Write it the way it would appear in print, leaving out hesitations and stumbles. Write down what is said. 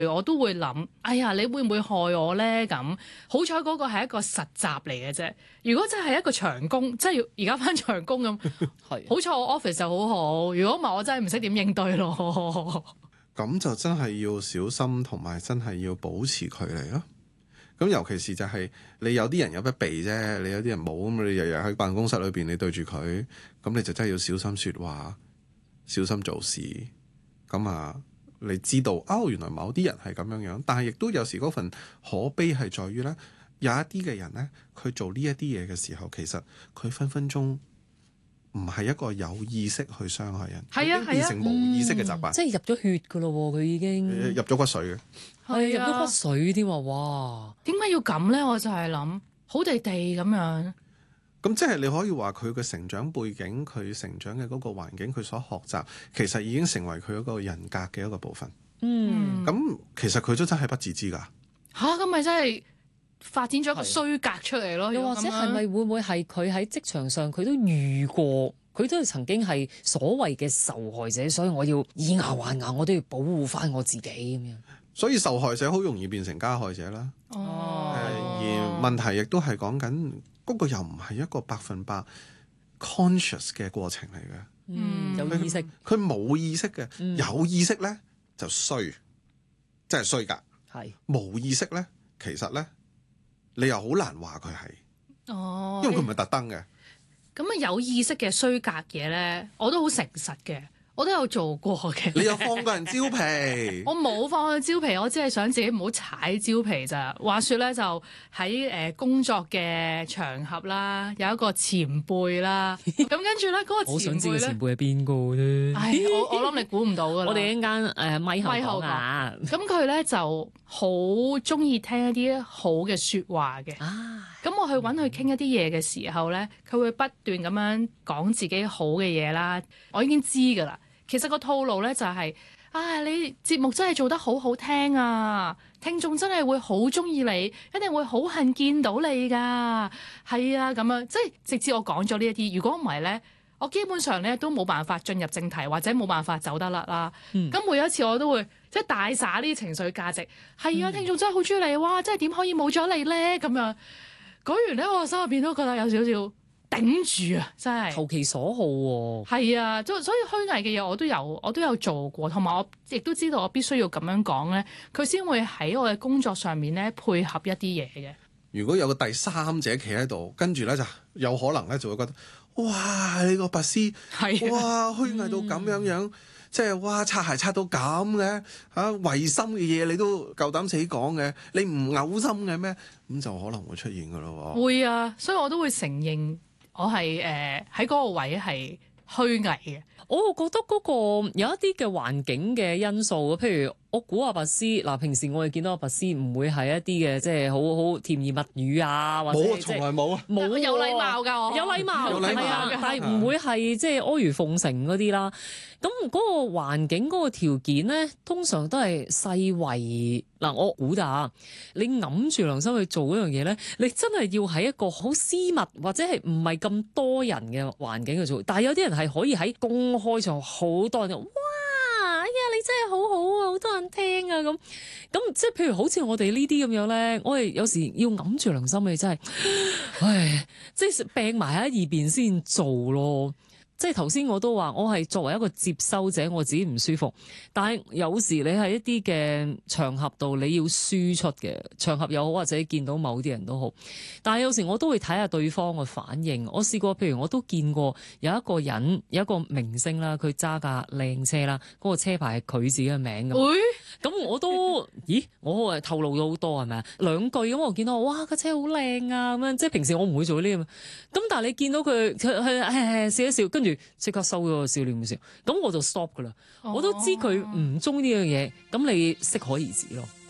我都會諗，哎呀，你會唔會害我咧？咁好彩嗰個係一個實習嚟嘅啫。如果真係一個長工，即係要而家返長工咁，係好彩我 office 就好好。如果唔係，我真係唔識點應對咯。 咁就真係要小心，同埋真係要保持距離咯。咁尤其是就係你有啲人有得避啫，你有啲人冇，咁你日日喺辦公室裏邊你對住佢，咁你就真係要小心説話，小心做事。咁啊，你知道原來某啲人係咁樣樣，但係亦都有時嗰份可悲係在於咧，有一啲嘅人咧，佢做呢一啲嘢嘅時候，其實佢分分鐘唔係一個有意識去傷害人， 係啊， 已經變成冇意識嘅習慣， 即係入咗血噶咯，佢已經入咗骨髓嘅， 係入咗骨髓添喎！哇， 點解要咁咧？我就係諗好地地咁樣。 咁即係你可以話佢嘅成長背景，佢成長嘅嗰個環境，佢所學習，其實已經成為佢嗰個人格嘅一個部分。咁其實佢都真係不自知㗎。 咁咪真係發展咗個衰格出嚟咯？ 又或者係咪會唔會係佢喺職場上佢都遇過，佢都係曾經係所謂嘅受害者，所以我要以牙還牙，我都要保護翻我自己咁樣。 所以受害者好容易變成加害者啦。而問題亦都係講緊嗰個又唔係一個100% conscious 嘅過程嚟嘅。 有意識， 佢冇意識嘅。有意識咧就衰，真係衰格。係冇意識咧，其實咧你又好難話佢係，因為佢唔係特登嘅。 咁啊，有意識嘅衰格嘢咧，我都好誠實嘅。我都有做過嘅。 你有放過人蕉皮？ 我冇放過焦皮，我只係想自己唔好踩焦皮咋。話說咧，就喺工作嘅場合啦，有一個前輩啦，咁跟住咧嗰個前輩咧， 我想知個前輩係邊個啫？ 我諗你估唔到噶啦。 我哋一陣間咪後講啊。 咁佢咧就好中意聽一啲好嘅説話嘅。咁我去揾佢傾一啲嘢嘅時候咧，佢會不斷咁樣講自己好嘅嘢啦。我已經知㗎啦。其實個套路咧就係，你節目真係做得好好聽啊！聽眾真係會好中意你，一定會好恨見到你㗎。係啊，咁樣即係直至我講咗呢一啲。如果唔係咧，我基本上咧都冇辦法進入正題，或者冇辦法走得甩啦。咁每一次我都會即係大灑呢啲情緒價值。係啊，聽眾真係好中意你，哇！真係點可以冇咗你咧？咁樣講完咧，我心入邊都覺得有少少頂住啊！真係投其所好喎。 係啊，所以虛偽嘅嘢我都有做過，同埋我亦都知道我必須要咁樣講咧，佢先會喺我嘅工作上面咧配合一啲嘢嘅。 如果有個第三者企喺度，跟住咧就有可能咧就會覺得，哇！你個拔絲，哇虛偽到咁樣，即係哇擦鞋擦到咁嘅嚇，違心嘅嘢你都夠膽死講嘅，你唔嘔心嘅咩？咁就可能會出現噶咯喎。 會啊，所以我都會承認。我係喺嗰個位係虛偽嘅， 我覺得嗰個有一啲嘅環境嘅因素，譬如我估阿拔絲嗱，平時我哋見到阿拔絲唔會係一啲嘅即係好甜言蜜語啊，或者冇，從來冇啊， 冇有禮貌㗎，我有禮貌係啊，但係唔會係即係阿諛奉承嗰啲啦。咁嗰個環境嗰個條件咧，通常都係世遺嗱。我估咋，你揞住良心去做嗰樣嘢咧，你真係要喺一個好私密或者係唔係咁多人嘅環境去做。但係有啲人係可以喺公開場好多人，哇！哎呀，你真係好好啊，好多人聽啊咁。即係譬如好似我哋呢啲咁樣咧，我哋有時要揞住良心，你真係，唉，即係病埋喺一邊先做咯。即係頭先我都話，我係作為一個接收者，我自己唔舒服。但係有時你喺一啲嘅場合度，你要輸出嘅場合又好，或者見到某啲人都好。但係有時我都會睇下對方嘅反應。我試過，譬如我都見過有一個人，有一個明星啦，佢揸架靚車啦，嗰個車牌係佢自己嘅名咁。咁我都，咦？我係透露咗好多係咪啊？兩句咁我見到，哇！架車好靚啊咁樣。即係平時我唔會做呢啲咁。咁但係你見到佢笑一笑，跟住即刻收咗個笑臉嘅笑，咁我就 stop 噶啦。我都知佢唔中呢樣嘢，咁你適可而止咯。